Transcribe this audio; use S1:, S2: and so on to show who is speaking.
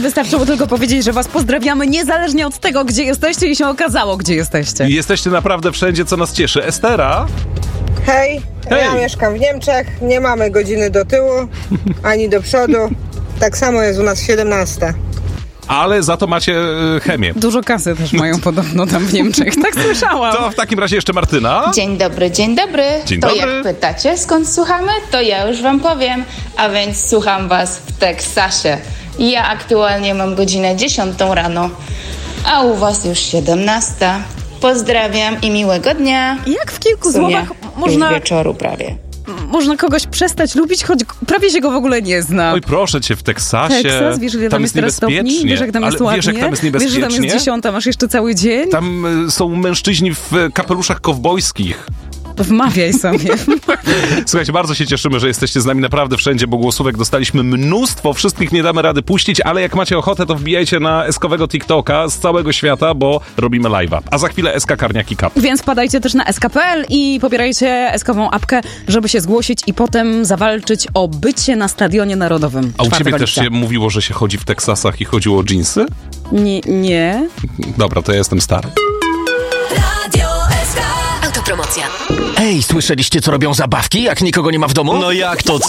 S1: Wystarczyło tylko powiedzieć, że was pozdrawiamy niezależnie od tego, gdzie jesteście i się okazało, gdzie jesteście.
S2: Jesteście naprawdę wszędzie, co nas cieszy. Estera?
S3: Hej, ja mieszkam w Niemczech, nie mamy godziny do tyłu, ani do przodu. Tak samo jest u nas 17.
S2: Ale za to macie chemię.
S1: Dużo kasy też mają podobno tam w Niemczech, tak słyszałam.
S2: To w takim razie jeszcze Martyna.
S4: Dzień dobry, dzień dobry.
S2: Dzień
S4: to
S2: dobry.
S4: jak pytacie, skąd słuchamy, to ja już wam powiem. A więc słucham was w Teksasie. Ja aktualnie mam godzinę 10 rano, a u was już 17. Pozdrawiam i miłego dnia.
S1: Jak w kilku
S4: W sumie
S1: słowach można
S4: wieczoru prawie.
S1: kogoś przestać lubić, choć prawie się go w ogóle nie zna?
S2: Oj, proszę cię, w Teksasie.
S1: Teksas, wiesz, ile tam jest teraz stopni? Wiesz, jak tam jest ładnie?
S2: Wiesz, jak tam jest
S1: Wiesz, że
S2: niebezpiecznie?
S1: tam jest 10, masz jeszcze cały dzień?
S2: Tam są mężczyźni w kapeluszach kowbojskich.
S1: Wmawiaj sobie.
S2: Słuchajcie, bardzo się cieszymy, że jesteście z nami naprawdę wszędzie, bo głosówek dostaliśmy mnóstwo, wszystkich nie damy rady puścić, ale jak macie ochotę, to wbijajcie na eskowego TikToka z całego świata, bo robimy live'a. A za chwilę SK Karniaki Cup.
S1: Więc wpadajcie też na sk.pl i pobierajcie eskową apkę, żeby się zgłosić i potem zawalczyć o bycie na Stadionie Narodowym.
S2: A u
S1: 4
S2: ciebie też
S1: lipca.
S2: się mówiło, że się chodzi w Teksasach i chodziło o dżinsy?
S1: Nie.
S2: Dobra, to ja jestem stary.
S5: Autopromocja.
S6: Ej, słyszeliście, co robią zabawki, jak nikogo nie ma w domu?
S7: No jak to?